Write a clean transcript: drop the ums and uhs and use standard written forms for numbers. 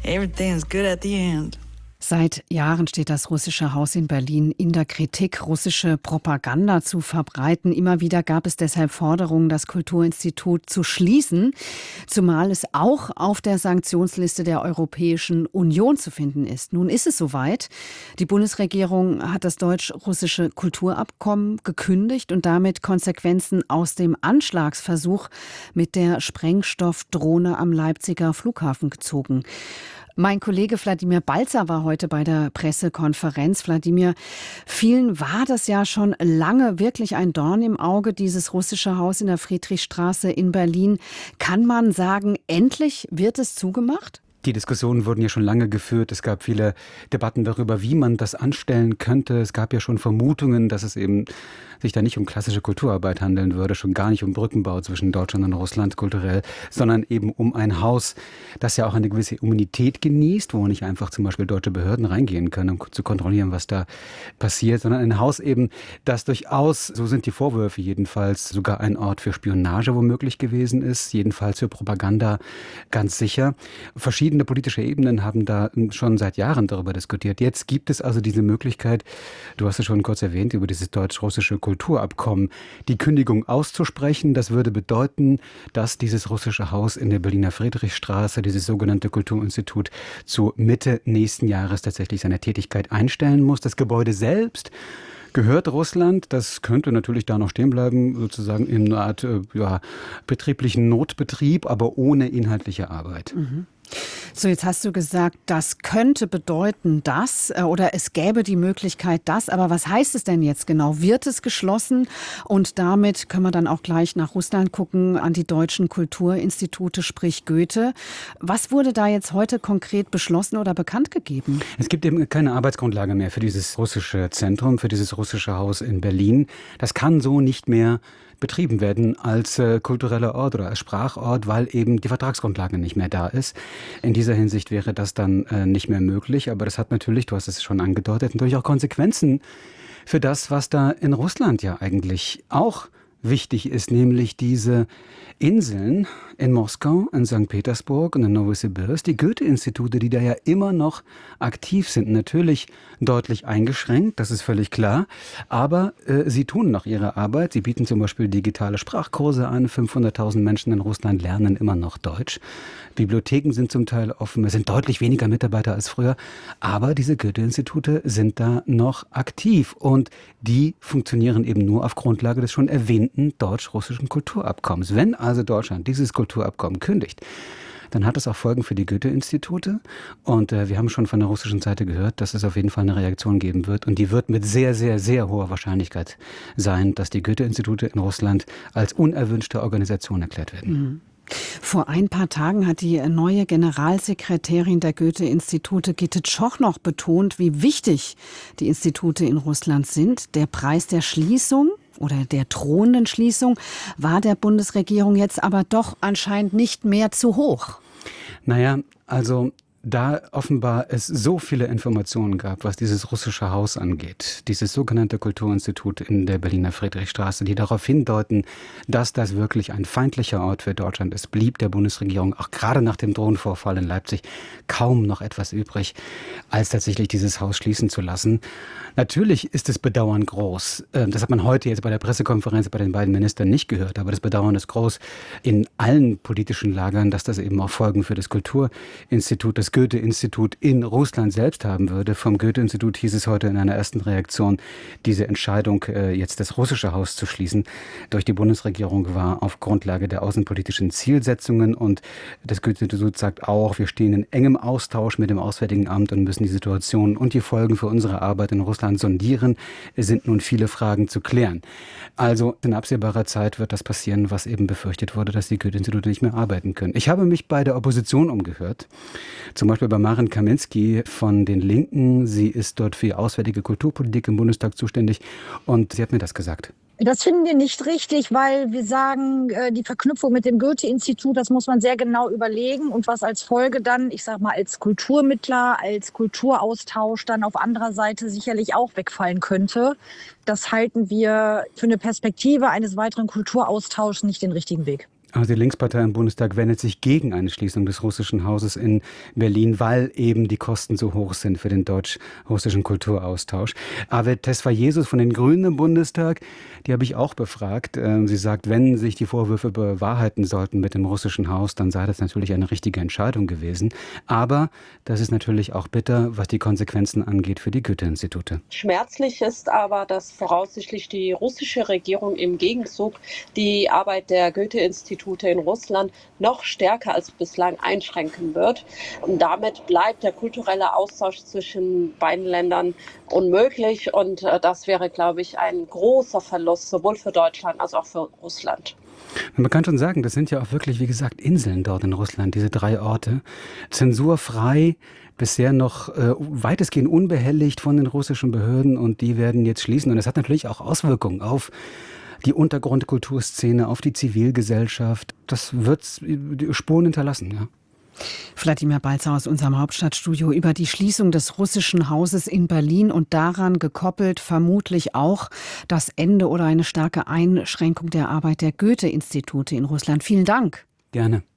everything's good at the end. Seit Jahren steht das Russische Haus in Berlin in der Kritik, russische Propaganda zu verbreiten. Immer wieder gab es deshalb Forderungen, das Kulturinstitut zu schließen, zumal es auch auf der Sanktionsliste der Europäischen Union zu finden ist. Nun ist es soweit. Die Bundesregierung hat das deutsch-russische Kulturabkommen gekündigt und damit Konsequenzen aus dem Anschlagsversuch mit der Sprengstoffdrohne am Leipziger Flughafen gezogen. Mein Kollege Wladimir Balzer war heute bei der Pressekonferenz. Wladimir, vielen war das ja schon lange wirklich ein Dorn im Auge, dieses russische Haus in der Friedrichstraße in Berlin. Kann man sagen, endlich wird es zugemacht? Die Diskussionen wurden ja schon lange geführt. Es gab viele Debatten darüber, wie man das anstellen könnte. Es gab ja schon Vermutungen, dass es eben sich da nicht um klassische Kulturarbeit handeln würde, schon gar nicht um Brückenbau zwischen Deutschland und Russland kulturell, sondern eben um ein Haus, das ja auch eine gewisse Immunität genießt, wo nicht einfach zum Beispiel deutsche Behörden reingehen können, um zu kontrollieren, was da passiert, sondern ein Haus eben, das durchaus, so sind die Vorwürfe jedenfalls, sogar ein Ort für Spionage womöglich gewesen ist, jedenfalls für Propaganda ganz sicher. Verschiedene politische Ebenen haben da schon seit Jahren darüber diskutiert. Jetzt gibt es also diese Möglichkeit, du hast es schon kurz erwähnt, über dieses deutsch-russische Kulturabkommen, die Kündigung auszusprechen. Das würde bedeuten, dass dieses russische Haus in der Berliner Friedrichstraße, dieses sogenannte Kulturinstitut, zu Mitte nächsten Jahres tatsächlich seine Tätigkeit einstellen muss. Das Gebäude selbst gehört Russland. Das könnte natürlich da noch stehen bleiben, sozusagen in einer Art betrieblichen Notbetrieb, aber ohne inhaltliche Arbeit. Mhm. So, jetzt hast du gesagt, das könnte bedeuten, dass oder es gäbe die Möglichkeit, dass. Aber was heißt es denn jetzt genau? Wird es geschlossen? Und damit können wir dann auch gleich nach Russland gucken, an die deutschen Kulturinstitute, sprich Goethe. Was wurde da jetzt heute konkret beschlossen oder bekannt gegeben? Es gibt eben keine Arbeitsgrundlage mehr für dieses russische Zentrum, für dieses russische Haus in Berlin. Das kann so nicht mehr betrieben werden als kultureller Ort oder als Sprachort, weil eben die Vertragsgrundlage nicht mehr da ist. In dieser Hinsicht wäre das dann nicht mehr möglich. Aber das hat natürlich, du hast es schon angedeutet, natürlich auch Konsequenzen für das, was da in Russland ja eigentlich auch wichtig ist, nämlich diese Inseln in Moskau, in St. Petersburg und in Novosibirsk, die Goethe-Institute, die da ja immer noch aktiv sind, natürlich deutlich eingeschränkt, das ist völlig klar, aber sie tun noch ihre Arbeit. Sie bieten zum Beispiel digitale Sprachkurse an, 500.000 Menschen in Russland lernen immer noch Deutsch. Bibliotheken sind zum Teil offen, es sind deutlich weniger Mitarbeiter als früher, aber diese Goethe-Institute sind da noch aktiv und die funktionieren eben nur auf Grundlage des schon erwähnten deutsch-russischen Kulturabkommens. Wenn also Deutschland dieses Kulturabkommen kündigt, dann hat das auch Folgen für die Goethe-Institute. Und wir haben schon von der russischen Seite gehört, dass es auf jeden Fall eine Reaktion geben wird. Und die wird mit sehr, sehr, sehr hoher Wahrscheinlichkeit sein, dass die Goethe-Institute in Russland als unerwünschte Organisation erklärt werden. Mhm. Vor ein paar Tagen hat die neue Generalsekretärin der Goethe-Institute, Gitte Tschoch, noch betont, wie wichtig die Institute in Russland sind. Der Preis der Schließung oder der drohenden Schließung war der Bundesregierung jetzt aber doch anscheinend nicht mehr zu hoch. Naja, also da offenbar es so viele Informationen gab, was dieses russische Haus angeht, dieses sogenannte Kulturinstitut in der Berliner Friedrichstraße, die darauf hindeuten, dass das wirklich ein feindlicher Ort für Deutschland ist, blieb der Bundesregierung auch gerade nach dem Drohnenvorfall in Leipzig kaum noch etwas übrig, als tatsächlich dieses Haus schließen zu lassen. Natürlich ist das Bedauern groß. Das hat man heute jetzt bei der Pressekonferenz bei den beiden Ministern nicht gehört, aber das Bedauern ist groß in allen politischen Lagern, dass das eben auch Folgen für das Kulturinstitut, das Goethe-Institut in Russland selbst haben würde. Vom Goethe-Institut hieß es heute in einer ersten Reaktion, diese Entscheidung, jetzt das russische Haus zu schließen, durch die Bundesregierung war auf Grundlage der außenpolitischen Zielsetzungen. Und das Goethe-Institut sagt auch, wir stehen in engem Austausch mit dem Auswärtigen Amt und müssen die Situation und die Folgen für unsere Arbeit in Russland sondieren. Es sind nun viele Fragen zu klären. Also in absehbarer Zeit wird das passieren, was eben befürchtet wurde, dass die Goethe-Institute nicht mehr arbeiten können. Ich habe mich bei der Opposition umgehört, zum Beispiel bei Maren Kaminski von den Linken. Sie ist dort für auswärtige Kulturpolitik im Bundestag zuständig und sie hat mir das gesagt. Das finden wir nicht richtig, weil wir sagen, die Verknüpfung mit dem Goethe-Institut, das muss man sehr genau überlegen und was als Folge dann, ich sag mal, als Kulturmittler, als Kulturaustausch dann auf anderer Seite sicherlich auch wegfallen könnte. Das halten wir für eine Perspektive eines weiteren Kulturaustauschs nicht den richtigen Weg. Also die Linkspartei im Bundestag wendet sich gegen eine Schließung des russischen Hauses in Berlin, weil eben die Kosten so hoch sind für den deutsch-russischen Kulturaustausch. Avet Tesfayesus von den Grünen im Bundestag, die habe ich auch befragt. Sie sagt, wenn sich die Vorwürfe bewahrheiten sollten mit dem russischen Haus, dann sei das natürlich eine richtige Entscheidung gewesen. Aber das ist natürlich auch bitter, was die Konsequenzen angeht für die Goethe-Institute. Schmerzlich ist aber, dass voraussichtlich die russische Regierung im Gegenzug die Arbeit der Goethe-Institute in Russland noch stärker als bislang einschränken wird. Und damit bleibt der kulturelle Austausch zwischen beiden Ländern unmöglich. Und das wäre, glaube ich, ein großer Verlust, sowohl für Deutschland als auch für Russland. Man kann schon sagen, das sind ja auch wirklich, wie gesagt, Inseln dort in Russland, diese 3 Orte. Zensurfrei, bisher noch weitestgehend unbehelligt von den russischen Behörden, und die werden jetzt schließen. Und das hat natürlich auch Auswirkungen auf die Untergrundkulturszene, auf die Zivilgesellschaft. Das wird Spuren hinterlassen, ja. Wladimir Balzer aus unserem Hauptstadtstudio über die Schließung des russischen Hauses in Berlin und daran gekoppelt vermutlich auch das Ende oder eine starke Einschränkung der Arbeit der Goethe-Institute in Russland. Vielen Dank. Gerne.